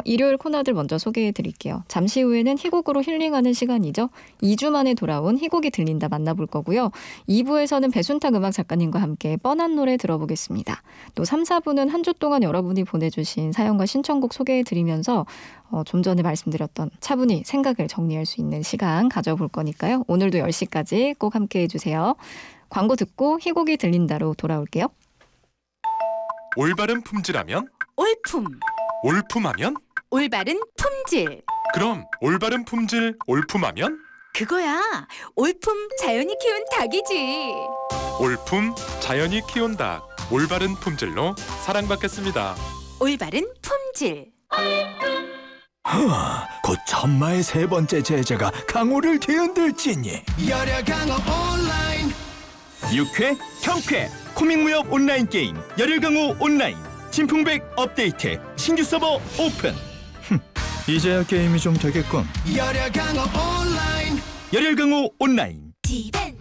일요일 코너들 먼저 소개해 드릴게요. 잠시 후에는 희곡으로 힐링하는 시간이죠. 2주 만에 돌아온 희곡이 들린다 만나볼 거고요. 2부에서는 배순탁 음악 작가님과 함께 뻔한 노래 들어보겠습니다. 또 3, 4부는 한 주 동안 여러분이 보내주신 사연과 신청곡 소개해 드리면서 좀 전에 말씀드렸던 차분히 생각을 정리할 수 있는 시간 가져볼 거니까요. 오늘도 10시까지 꼭 함께해 주세요. 광고 듣고 희곡이 들린다로 돌아올게요. 올바른 품질하면? 올품. 올품하면? 올바른 품질. 그럼 올바른 품질 올품하면? 그거야. 올품 자연이 키운 닭이지. 올품 자연이 키운 닭. 올바른 품질로 사랑받겠습니다. 올바른 품질. 곧 천마의 세 번째 제자가 강호를 뒤흔들지니. 열혈 강호 온라인. 유쾌, 경쾌, 코믹무협 온라인 게임 열혈 강호 온라인 진풍백 업데이트 신규 서버 오픈. 이제야 게임이 좀 되겠군. 열혈 강호 온라인. 열혈 강호 온라인. 집에